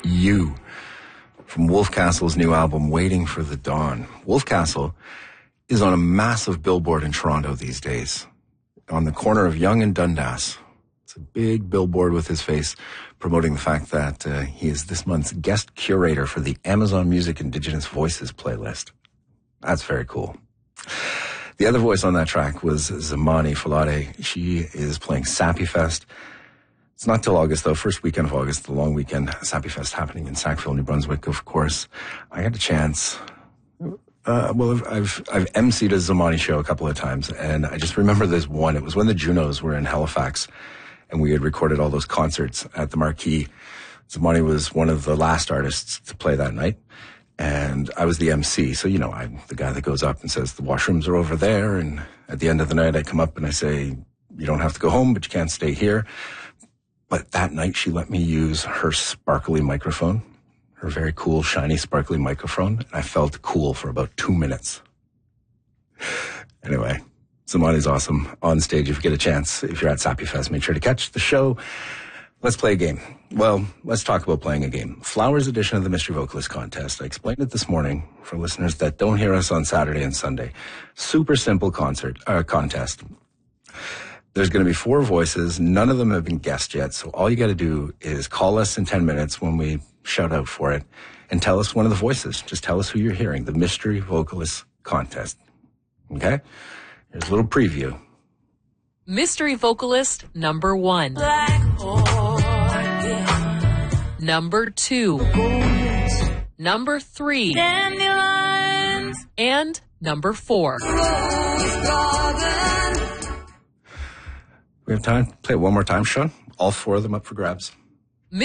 You from Wolfcastle's new album, Waiting for the Dawn. Wolfcastle is on a massive billboard in Toronto these days, on the corner of Yonge and Dundas. It's a big billboard with his face promoting the fact that he is this month's guest curator for the Amazon Music Indigenous Voices playlist. That's very cool. The other voice on that track was Zamani Falade. She is playing Sappy Fest. It's not till August, though. First weekend of August, the long weekend. Sappy Fest happening in Sackville, New Brunswick, of course. I had a chance. I've emceed a Zamani show a couple of times, and I just remember this one. It was when the Junos were in Halifax, and we had recorded all those concerts at the Marquee. Zamani was one of the last artists to play that night, and I was the MC. So, I'm the guy that goes up and says, the washrooms are over there, and at the end of the night, I come up and I say, you don't have to go home, but you can't stay here. But that night, she let me use her sparkly microphone, her very cool, shiny, sparkly microphone. And I felt cool for about 2 minutes. Anyway, Zamani's awesome on stage. If you get a chance, if you're at Sappy Fest, make sure to catch the show. Let's play a game. Well, let's talk about playing a game. Flowers edition of the Mystery Vocalist Contest. I explained it this morning for listeners that don't hear us on Saturday and Sunday. Super simple contest. There's going to be 4 voices. None of them have been guessed yet. So all you got to do is call us in 10 minutes when we shout out for it and tell us one of the voices. Just tell us who you're hearing. The Mystery Vocalist Contest. Okay? Here's a little preview. Mystery Vocalist number 1. Number 2. Number 3. And number 4. We have time to play it one more time, Sean? All 4 of them up for grabs.